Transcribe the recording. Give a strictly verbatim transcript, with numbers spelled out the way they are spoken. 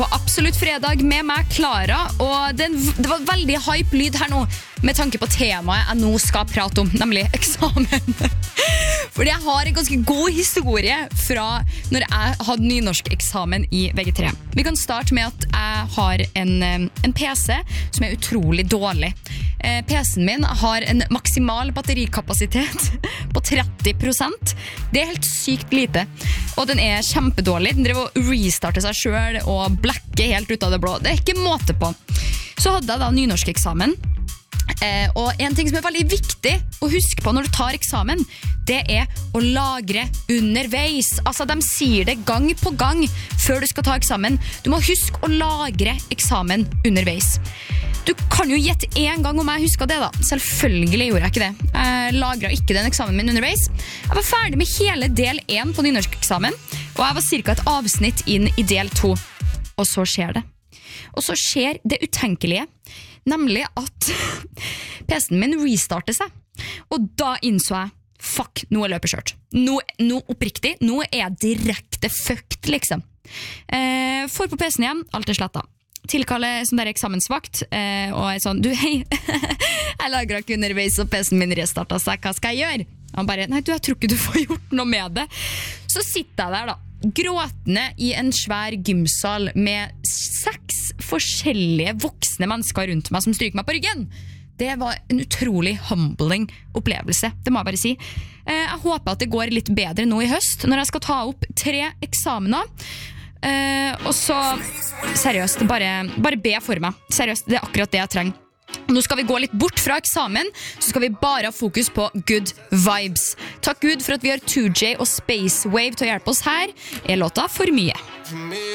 På Absolutt fredag med meg, Klara, og den, det var veldig hype lyd her nå, med tanke på temaet jeg nå skal prate om, nemlig eksamen. Fordi jeg har en ganske god historie fra når jeg hadde nynorsk eksamen i V G tre. Vi kan starte med at jeg har en, en P C som er utrolig dårlig. P C-en min har en maksimal batterikapasitet på tretti prosent. Det er helt sykt lite, og den er kjempedårlig. Den driver å restarte seg selv og blekke helt ut av det blå. Det er ikke måte på. Så hadde jeg da nynorsk eksamen. Eh, og en ting som er veldig viktig å huske på når du tar eksamen, det er å lagre underveis. Altså, de sier det gang på gang før du skal ta eksamen. Du må huske å lagre eksamen underveis. Du kan jo gjette en gang om jeg husker det da. Selvfølgelig gjorde jeg ikke det. Jeg lagret ikke den eksamen min underveis. Jeg var ferdig med hele del én på nynorsk eksamen, og jeg var cirka et avsnitt inn i del to. Og så skjer det. Og så skjer det utenkelige, nemlig at P C-en min restarter seg. Og da innså jeg, fuck, nå er løpet kjørt. Nå, nå oppriktig, nå er jeg direkte fucked, liksom. Eh, får på P C-en igjen, alt er slettet. Tilkalle sånn der eksamensvakt, eh, og er sånn, du, hei, jeg lagret ikke underveis, og P C-en min restartet seg, hva skal jeg gjøre? Han bare, nei, du, jeg tror ikke du får gjort noe med det. Så sitter jeg der da, gråtende i en svær gymsal med seks forskjellige voksne mennesker rundt meg som stryker meg på ryggen. Det var en utrolig humbling opplevelse, det må jeg bare si. Jeg håper at det går litt bedre nå i høst, når jeg skal ta opp tre eksamener. Og så, seriøst, bare, bare be for meg. Seriøst, det er akkurat det jeg trenger. Nå skal vi gå litt bort fra eksamen, så skal vi bare ha fokus på good vibes. Takk Gud for at vi har two J og Space Wave til å hjelpe oss her. Er låta For mye?